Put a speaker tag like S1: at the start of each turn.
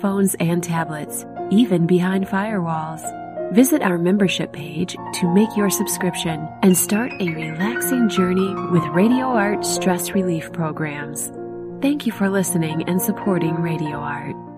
S1: smartphones and tablets, even behind firewalls. Visit our membership page to make your subscription and start a relaxing journey with Radio Art stress relief programs. Thank you for listening and supporting Radio Art.